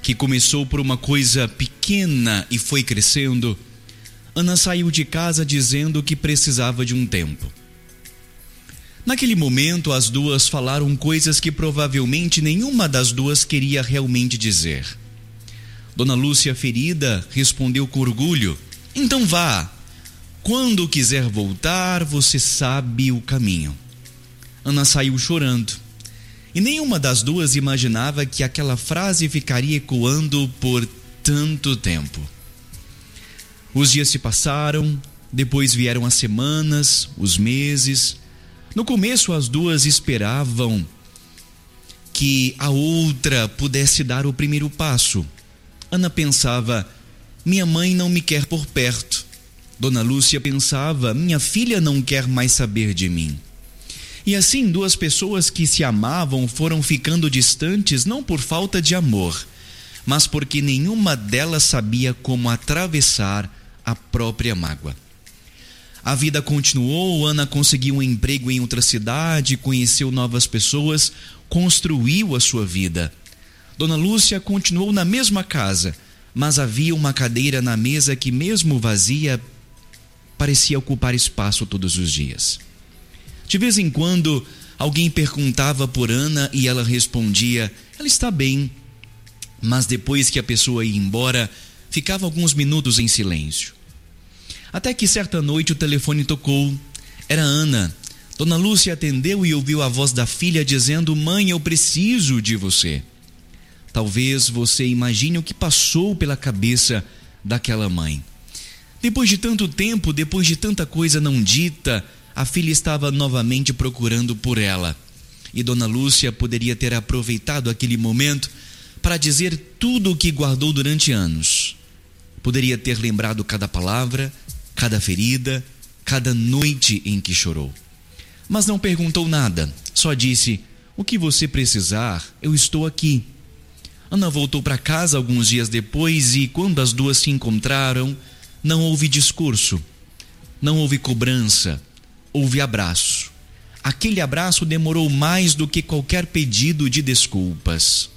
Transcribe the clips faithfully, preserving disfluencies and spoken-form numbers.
que começou por uma coisa pequena e foi crescendo, Ana saiu de casa dizendo que precisava de um tempo. Naquele momento, as duas falaram coisas que provavelmente nenhuma das duas queria realmente dizer. Dona Lúcia, ferida, respondeu com orgulho: então vá. Quando quiser voltar, você sabe o caminho. Ana saiu chorando. E nenhuma das duas imaginava que aquela frase ficaria ecoando por tanto tempo. Os dias se passaram, depois vieram as semanas, os meses. No começo, as duas esperavam que a outra pudesse dar o primeiro passo. Ana pensava: minha mãe não me quer por perto. Dona Lúcia pensava: minha filha não quer mais saber de mim. E assim, duas pessoas que se amavam foram ficando distantes não por falta de amor, mas porque nenhuma delas sabia como atravessar a própria mágoa. A vida continuou, Ana conseguiu um emprego em outra cidade, conheceu novas pessoas, construiu a sua vida. Dona Lúcia continuou na mesma casa, mas havia uma cadeira na mesa que, mesmo vazia, parecia ocupar espaço todos os dias. De vez em quando, alguém perguntava por Ana e ela respondia: ela está bem. Mas depois que a pessoa ia embora, ficava alguns minutos em silêncio. Até que certa noite o telefone tocou. Era Ana. Dona Lúcia atendeu e ouviu a voz da filha dizendo: mãe, eu preciso de você. Talvez você imagine o que passou pela cabeça daquela mãe. Depois de tanto tempo, depois de tanta coisa não dita, a filha estava novamente procurando por ela. E Dona Lúcia poderia ter aproveitado aquele momento para dizer tudo o que guardou durante anos. Poderia ter lembrado cada palavra, cada ferida, cada noite em que chorou. Mas não perguntou nada, só disse: o que você precisar, eu estou aqui. Ana voltou para casa alguns dias depois e, quando as duas se encontraram, não houve discurso, não houve cobrança, houve abraço. Aquele abraço demorou mais do que qualquer pedido de desculpas.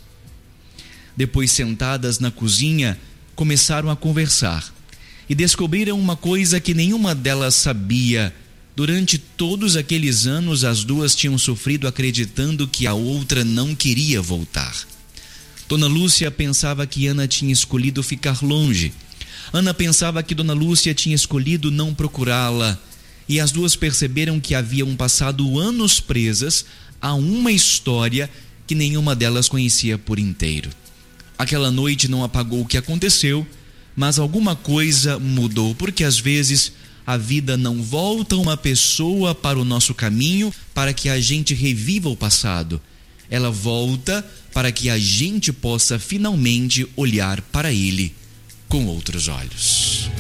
Depois, sentadas na cozinha, começaram a conversar e descobriram uma coisa que nenhuma delas sabia. Durante todos aqueles anos, as duas tinham sofrido acreditando que a outra não queria voltar. Dona Lúcia pensava que Ana tinha escolhido ficar longe. Ana pensava que Dona Lúcia tinha escolhido não procurá-la. E as duas perceberam que haviam passado anos presas a uma história que nenhuma delas conhecia por inteiro. Aquela noite não apagou o que aconteceu, mas alguma coisa mudou, porque às vezes a vida não volta uma pessoa para o nosso caminho para que a gente reviva o passado. Ela volta para que a gente possa finalmente olhar para ele com outros olhos.